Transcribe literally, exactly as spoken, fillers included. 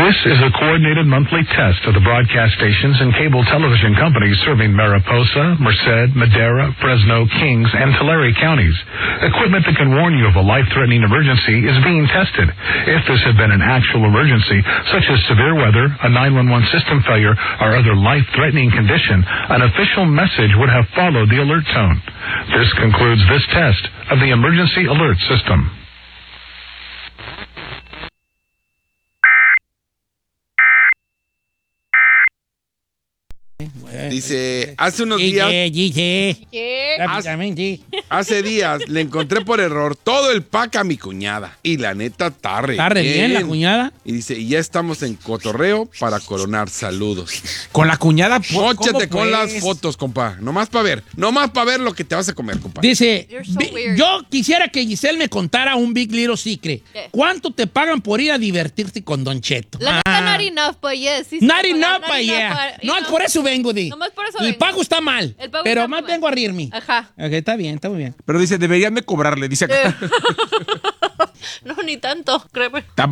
This is a coordinated monthly test of the broadcast stations and cable television companies serving Mariposa, Merced, Madera, Fresno, Kings, and Tulare counties. Equipment that can warn you of a life-threatening emergency is being tested. If this had been an actual emergency, such as severe weather, a nine one one system failure, or other life-threatening condition, an official message would have followed the alert tone. This concludes this test of the emergency alert system. Dice, hace unos días... Dice, ¿Qué? rápidamente. Hace días le encontré por error todo el pack a mi cuñada. Y la neta, está re ¿Está re bien la cuñada? Y dice, y ya estamos en cotorreo para coronar. Saludos. Con la cuñada. Móchate ¿cómo con pues? las fotos, compa. Nomás para ver. Nomás para ver lo que te vas a comer, compa. Dice, You're so vi- weird. yo quisiera que Giselle me contara un Big Little Secret. ¿Qué? ¿Cuánto te pagan por ir a divertirte con Don Cheto? La neta, Ah. not enough, but yes. Sí, Not sí, enough, not pa' yeah. pa- No, you know. por eso vengo, Di. Nomás por eso El vengo. pago está mal, El pago pero está más mal. vengo a rirme. Ajá. Ok, está bien, está muy bien. Pero dice, deberían de cobrarle. Dice acá. No, ni tanto, créeme.